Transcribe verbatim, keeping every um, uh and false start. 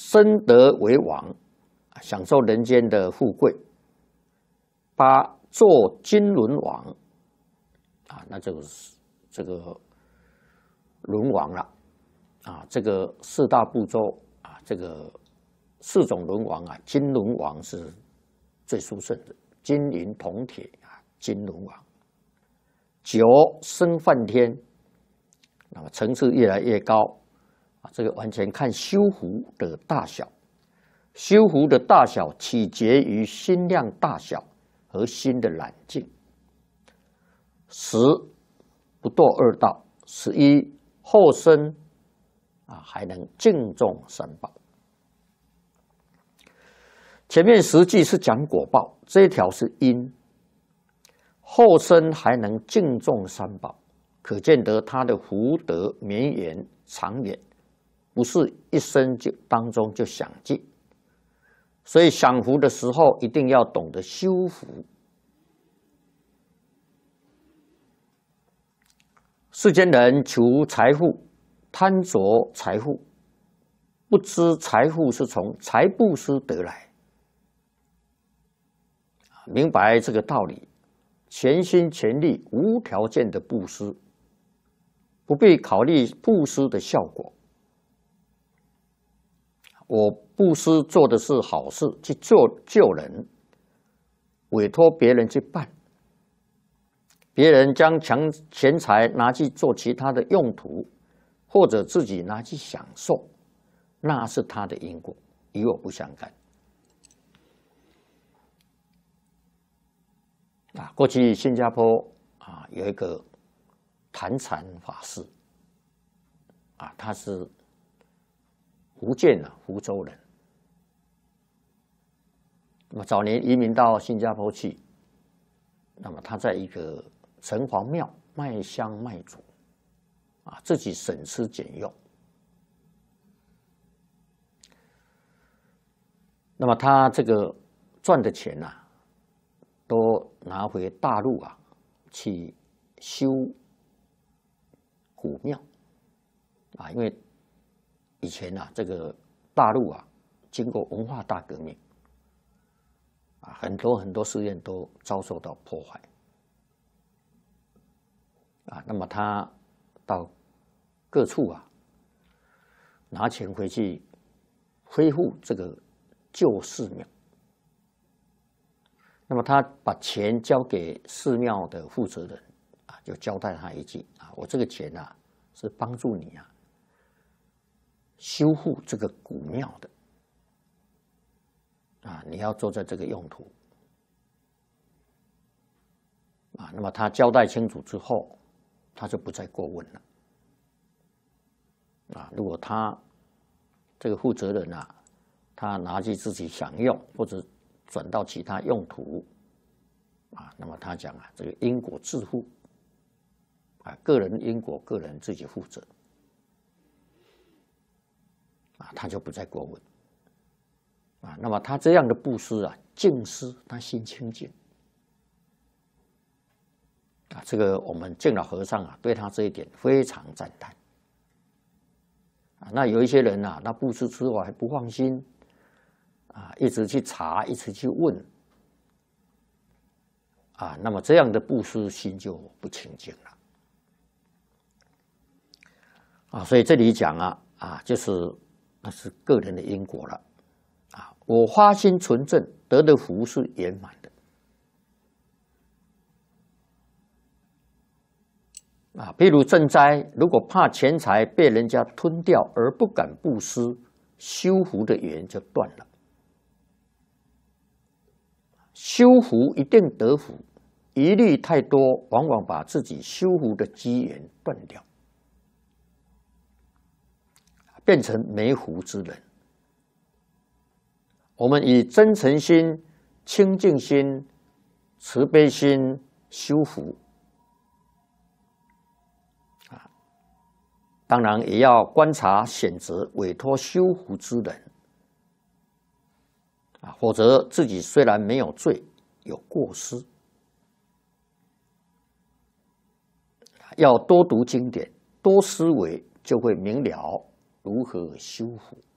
生得为王，享受人间的富贵；八做金轮王，啊，那就是这个轮王了，啊，这个四大部洲啊，这个四种轮王啊，金轮王是最殊胜的，金银铜铁啊，金轮王。九升梵天，那么层次越来越高啊，这个完全看修福的大小，修福的大小取决于心量大小和心的懒净。十不堕二道，十一后生啊还能敬重三宝。前面十句是讲果报，这一条是因。后生还能敬重三宝，可见得他的福德绵延长远，不是一生就当中就享尽。所以享福的时候，一定要懂得修福。世间人求财富，贪着财富，不知财富是从财布施得来。明白这个道理，全心全力、无条件的布施，不必考虑布施的效果。我布施做的是好事，去做救人，委托别人去办。别人将强钱财拿去做其他的用途，或者自己拿去享受，那是他的因果，与我不相干。啊，过去新加坡啊有一个坛禅法师，啊，他是福建啊福州人。那么早年移民到新加坡去，那么他在一个城隍庙卖香卖祖，啊，自己省吃俭用。那么他这个赚的钱啊，都拿回大陆啊去修古庙啊，因为以前啊这个大陆啊经过文化大革命啊，很多很多寺院都遭受到破坏啊，那么他到各处啊拿钱回去恢复这个旧寺庙。那么他把钱交给寺庙的负责人啊，就交代他一句啊，我这个钱啊是帮助你啊修复这个古庙的啊，你要做在这个用途啊。那么他交代清楚之后，他就不再过问了啊。如果他这个负责人啊，他拿去自己享用或者转到其他用途啊，那么他讲啊，这个因果自负啊，个人因果个人自己负责啊，他就不再过问啊。那么他这样的布施啊，净施，他心清净啊。这个我们净老和尚啊，对他这一点非常赞叹啊。那有一些人啊，那布施之后还不放心啊，一直去查，一直去问啊，那么这样的布施心就不清净了啊。所以这里讲啊啊，就是那是个人的因果了啊。我发心纯正，得的福是圆满的啊。譬如赈灾，如果怕钱财被人家吞掉而不敢布施，修福的缘就断了。修福一定得福，疑虑太多，往往把自己修福的机缘断掉，变成没福之人。我们以真诚心、清净心、慈悲心修福啊，当然也要观察选择委托修福之人啊，否则自己虽然没有罪，有过失。要多读经典，多思维，就会明了如何修福。